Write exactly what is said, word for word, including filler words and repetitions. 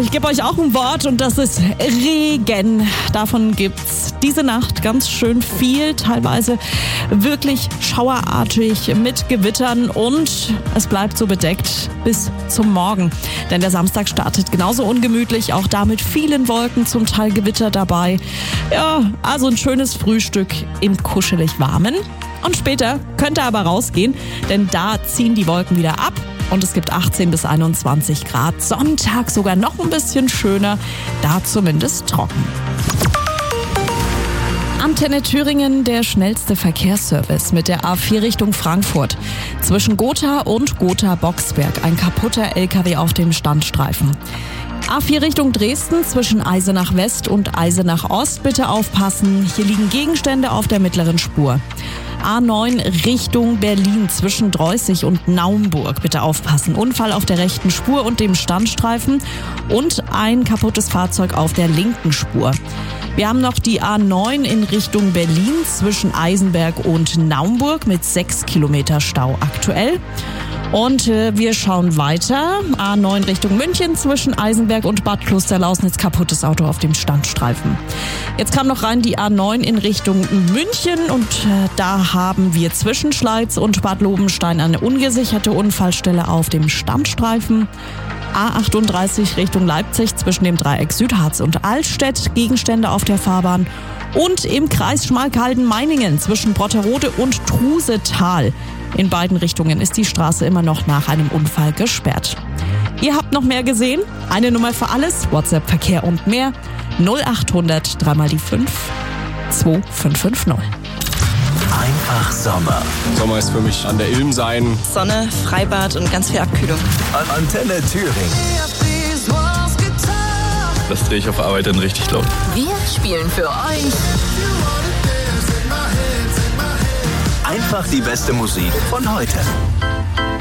ich gebe euch auch ein Wort und das ist Regen. Davon gibt's diese Nacht ganz schön viel, teilweise wirklich schauerartig mit Gewittern und es bleibt so bedeckt bis zum Morgen. Denn der Samstag startet genauso ungemütlich, auch da mit vielen Wolken, zum Teil Gewitter dabei. Ja, also ein schönes Frühstück im kuschelig warmen. Und später könnt ihr aber rausgehen, denn da ziehen die Wolken wieder ab. Und es gibt achtzehn bis einundzwanzig Grad. Sonntag sogar noch ein bisschen schöner, da zumindest trocken. Antenne Thüringen, der schnellste Verkehrsservice mit der A vier Richtung Frankfurt. Zwischen Gotha und Gotha-Boxberg ein kaputter L K W auf dem Standstreifen. A vier Richtung Dresden zwischen Eisenach West und Eisenach Ost bitte aufpassen. Hier liegen Gegenstände auf der mittleren Spur. A neun Richtung Berlin zwischen Dreußig und Naumburg. Bitte aufpassen. Unfall auf der rechten Spur und dem Standstreifen und ein kaputtes Fahrzeug auf der linken Spur. Wir haben noch die A neun in Richtung Berlin zwischen Eisenberg und Naumburg mit sechs Kilometer Stau aktuell. Und äh, wir schauen weiter. A neun Richtung München zwischen Eisenberg und Bad Klosterlausnitz, kaputtes Auto auf dem Standstreifen. Jetzt kam noch rein die A neun in Richtung München und äh, da haben wir zwischen Schleiz und Bad Lobenstein eine ungesicherte Unfallstelle auf dem Standstreifen. A achtunddreißig Richtung Leipzig zwischen dem Dreieck Südharz und Altstedt, Gegenstände auf der Fahrbahn. Und im Kreis Schmalkalden-Meiningen zwischen Brotterode und Trusetal. In beiden Richtungen ist die Straße immer noch nach einem Unfall gesperrt. Ihr habt noch mehr gesehen? Eine Nummer für alles, WhatsApp, Verkehr und mehr. null achthundert drei mal die fünf zwei fünf fünf null. Einfach Sommer. Sommer ist für mich an der Ilm sein. Sonne, Freibad und ganz viel Abkühlung. An Antenne Thüringen. Das drehe ich auf Arbeit dann richtig laut. Wir spielen für euch Einfach die beste Musik von heute.